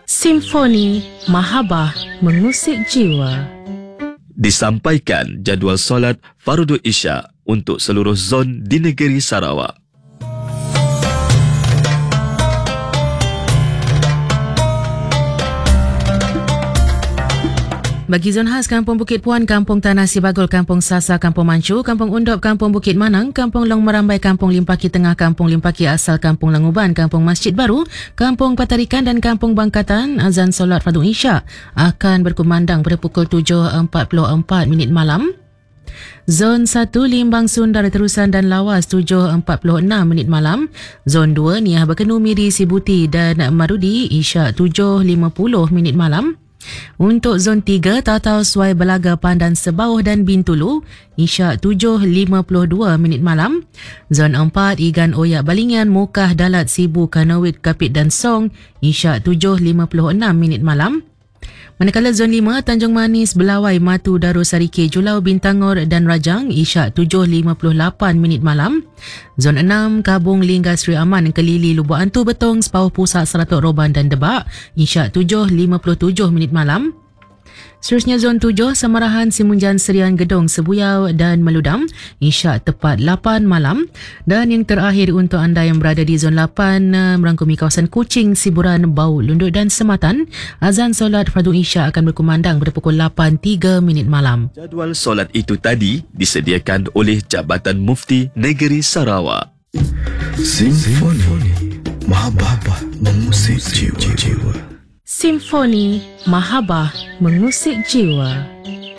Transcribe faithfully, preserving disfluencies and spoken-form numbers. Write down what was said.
Simfoni Mahabbah mengusik jiwa. Disampaikan jadual solat Fardhu Isyak untuk seluruh zon di negeri Sarawak. Bagi zon khas Kampung Bukit Puan, Kampung Tanah Sibagul, Kampung Sasa, Kampung Mancu, Kampung Undop, Kampung Bukit Manang, Kampung Long Merambai, Kampung Limpaki Tengah, Kampung Limpaki Asal, Kampung Languban, Kampung Masjid Baru, Kampung Patarikan dan Kampung Bangkatan, azan solat Fardhu Isyak akan berkumandang pada pukul tujuh empat puluh empat minit malam. Zon satu Limbang Sundar Terusan dan Lawas tujuh empat puluh enam minit malam. Zon dua Niah Berkenu Miri Sibuti dan Marudi Isyak tujuh lima puluh minit malam. Untuk zon tiga Tatau Suai Belaga Pandan Sebauh dan Bintulu Isyak tujuh lima puluh dua minit malam. Zon empat Igan Oyak Balingan Mukah Dalat Sibu Kanawit Kapit dan Song Isyak tujuh lima puluh enam minit malam. Manakala zon lima Tanjung Manis Belawai Matu Darusarike Julau Bintangor dan Rajang Isyak tujuh lima puluh lapan minit malam. Zon enam Kabung Lingga Sri Aman Kelili Lubuk Antu Betong Sepauh Pusat Seratuk Roban dan Debak Isyak tujuh lima puluh tujuh minit malam. Seterusnya zon tujuh Samarahan Simunjan Serian Gedong Sebuyau dan Meludam Isyak tepat lapan malam. Dan yang terakhir untuk anda yang berada di zon lapan merangkumi kawasan Kuching, Siburan, Bau, Lunduk dan Sematan, azan solat Fardhu Isyak akan berkumandang pada pukul lapan tiga minit malam. Jadual solat itu tadi disediakan oleh Jabatan Mufti Negeri Sarawak. Simfoni Mahabbah mengusik jiwa. Simfoni Mahabbah mengusik jiwa.